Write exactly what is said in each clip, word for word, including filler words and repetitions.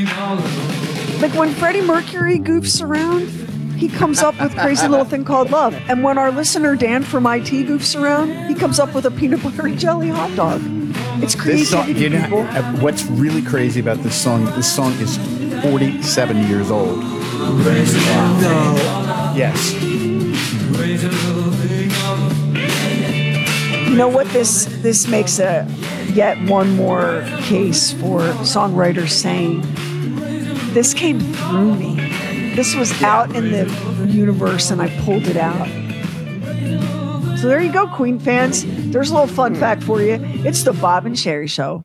Like when Freddie Mercury goofs around, he comes up with Crazy Little Thing Called Love. And when our listener Dan from I T goofs around, he comes up with a peanut butter and jelly hot dog. It's creativity, this song, you know, people. What's really crazy about this song, this song is forty-seven years old. No. Yes. You know what? This this makes a yet one more case for songwriters saying, this came through me. This was out in the universe and I pulled it out. So there you go, Queen fans. There's a little fun fact for you. It's the Bob and Sherry Show.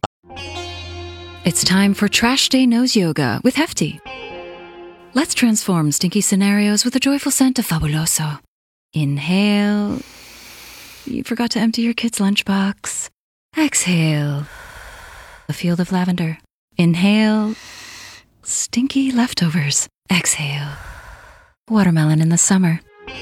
It's time for Trash Day Nose Yoga with Hefty. Let's transform stinky scenarios with a joyful scent of Fabuloso. Inhale. You forgot to empty your kid's lunchbox. Exhale. A field of lavender. Inhale. Stinky leftovers. Exhale. Watermelon in the summer.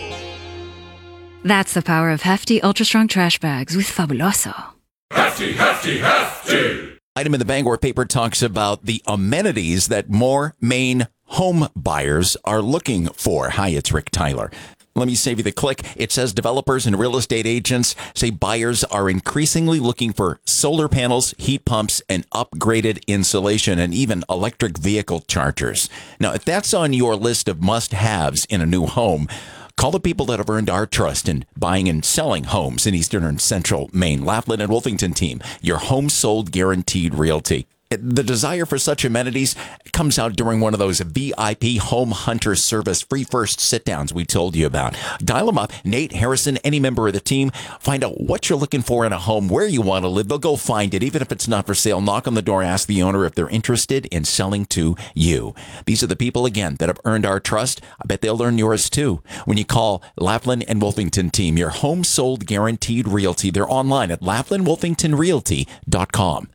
That's the power of Hefty Ultra Strong Trash Bags with Fabuloso. Hefty, hefty, hefty! Item in the Bangor paper talks about the amenities that more Maine home buyers are looking for. Hi, it's Rick Tyler. Let me save you the click. It says developers and real estate agents say buyers are increasingly looking for solar panels, heat pumps, and upgraded insulation, and even electric vehicle chargers. Now, if that's on your list of must-haves in a new home, call the people that have earned our trust in buying and selling homes in Eastern and Central Maine. Laughlin and Wolfington team, your home sold guaranteed realty. The desire for such amenities comes out during one of those V I P Home Hunter Service free first sit-downs we told you about. Dial them up. Nate, Harrison, any member of the team. Find out what you're looking for in a home, where you want to live. They'll go find it. Even if it's not for sale, knock on the door, ask the owner if they're interested in selling to you. These are the people, again, that have earned our trust. I bet they'll earn yours, too. When you call Laughlin and Wolfington team, your home sold guaranteed realty. They're online at laughlin wolfington realty dot com.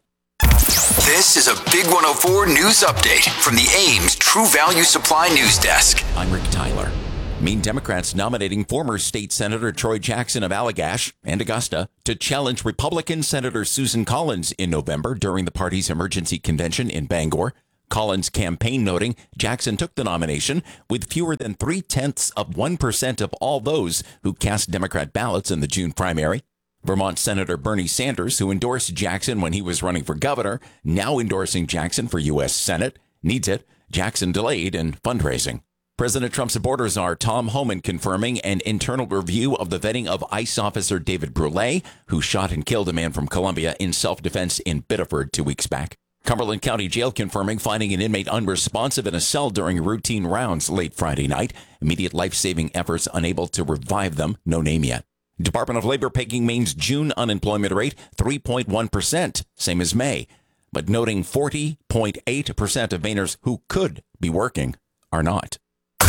This is a Big one oh four News Update from the Ames True Value Supply News Desk. I'm Rick Tyler. Maine Democrats nominating former State Senator Troy Jackson of Allagash and Augusta to challenge Republican Senator Susan Collins in November during the party's emergency convention in Bangor. Collins' campaign noting Jackson took the nomination with fewer than three-tenths of one percent of all those who cast Democrat ballots in the June primary. Vermont Senator Bernie Sanders, who endorsed Jackson when he was running for governor, now endorsing Jackson for U S Senate. Needs it. Jackson delayed in fundraising. President Trump supporters are Tom Homan confirming an internal review of the vetting of ICE officer David Brule, who shot and killed a man from Columbia in self-defense in Biddeford two weeks back. Cumberland County Jail confirming finding an inmate unresponsive in a cell during routine rounds late Friday night. Immediate life-saving efforts unable to revive them. No name yet. Department of Labor pegging Maine's June unemployment rate three point one percent, same as May, but noting forty point eight percent of Mainers who could be working are not.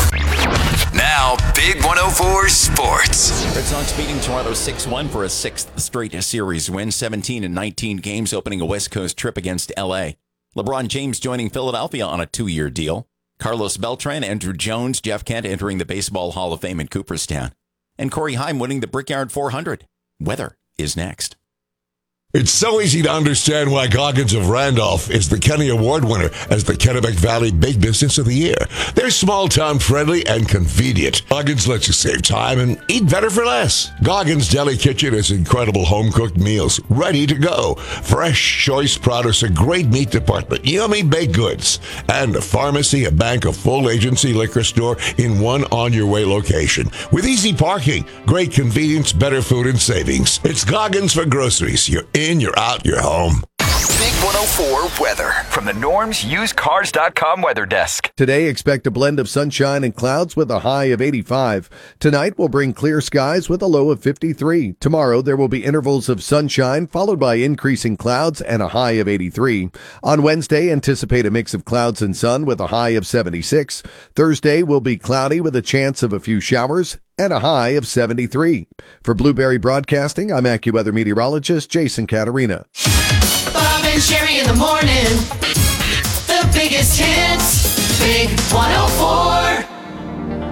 Now, Big one oh four Sports. Red Sox beating Toronto six one for a sixth straight series win, seventeen and nineteen games, opening a West Coast trip against L A. LeBron James joining Philadelphia on a two-year deal. Carlos Beltran, Andrew Jones, Jeff Kent entering the Baseball Hall of Fame in Cooperstown. And Corey Haim winning the Brickyard four hundred. Weather is next. It's so easy to understand why Goggins of Randolph is the Kenny Award winner as the Kennebec Valley Big Business of the Year. They're small-town friendly and convenient. Goggins lets you save time and eat better for less. Goggins Deli Kitchen has incredible home-cooked meals ready to go. Fresh, choice produce, a great meat department, yummy baked goods, and a pharmacy, a bank, a full agency liquor store in one on-your-way location. With easy parking, great convenience, better food, and savings. It's Goggins for groceries. You're in, you're out, you're home. Big one oh four weather from the Norms Used Cars dot com weather desk. Today, expect a blend of sunshine and clouds with a high of eighty-five. Tonight will bring clear skies with a low of fifty-three. Tomorrow, there will be intervals of sunshine followed by increasing clouds and a high of eighty-three. On Wednesday, anticipate a mix of clouds and sun with a high of seventy-six. Thursday will be cloudy with a chance of a few showers and a high of seventy-three. For Blueberry Broadcasting, I'm AccuWeather meteorologist Jason Caterina. Bob and Sherry in the morning. The biggest hits. Big one oh four.